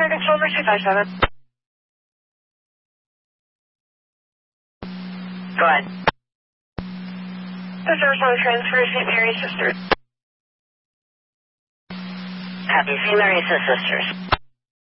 American Silver 257. Go ahead. The service on the transfer to St. Mary's Sisters. Copy, St. Mary's Sisters.